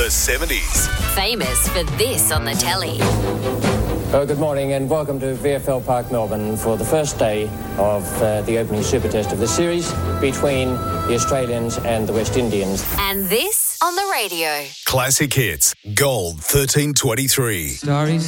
70s. Famous for this on the telly. Good morning and welcome to VFL Park, Melbourne for the first day of the opening Super Test of the series between the Australians and the West Indians. And this on the radio. Classic Hits, Gold 1323. Starry